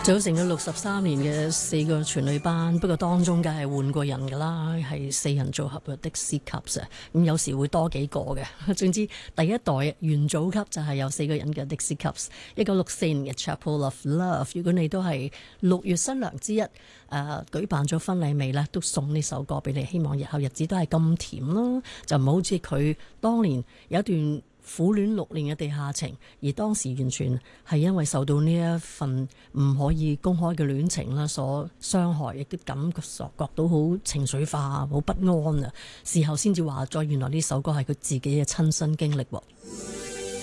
組成咗63年嘅4個全女班，不過當中梗係換過人㗎啦，係4人組合嘅 Dixie Cups 啊，咁有時會多幾個嘅。總之第一代元祖級就係有4個人嘅 Dixie Cups。1964年嘅 Chapel of Love， 如果你都係6月新娘之一，舉辦咗婚禮未呢，都送呢首歌俾你，希望日後日子都係咁甜咯，就唔好似佢當年有一段苦戀6年嘅地下情，而當時完全係因為受到呢一份唔可以公開嘅戀情啦所傷害，亦都感覺到好情緒化、好不安啊。事後先至話再原來呢首歌係佢自己嘅親身經歷喎。